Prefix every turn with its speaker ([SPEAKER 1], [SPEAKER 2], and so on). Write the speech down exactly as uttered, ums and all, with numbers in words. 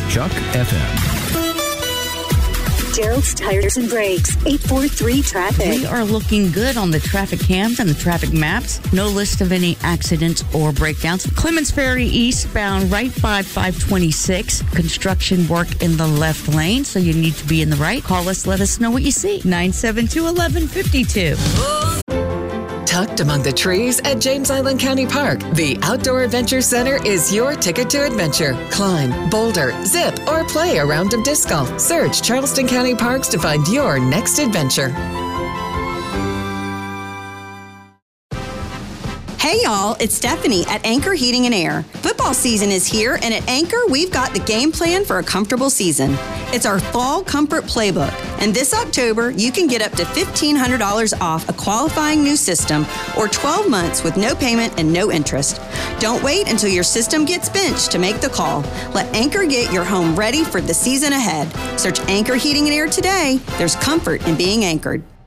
[SPEAKER 1] Chuck F M.
[SPEAKER 2] Gerald's Tires and Brakes, eight four three traffic.
[SPEAKER 3] We are looking good on the traffic cams and the traffic maps. No list of any accidents or breakdowns. Clements Ferry eastbound right by five twenty-six. Construction work in the left lane, so you need to be in the right. Call us, let us know what you see. nine seven two, one one five two.
[SPEAKER 4] Tucked among the trees at James Island County Park, the Outdoor Adventure Center is your ticket to adventure. Climb, boulder, zip, or play a round of disc golf. Search Charleston County Parks to find your next adventure.
[SPEAKER 5] Hey y'all, it's Stephanie at Anchor Heating and Air. Football season is here, and at Anchor, we've got the game plan for a comfortable season. It's our Fall Comfort Playbook, and this October, you can get up to fifteen hundred dollars off a qualifying new system or twelve months with no payment and no interest. Don't wait until your system gets benched to make the call. Let Anchor get your home ready for the season ahead. Search Anchor Heating and Air today. There's comfort in being anchored.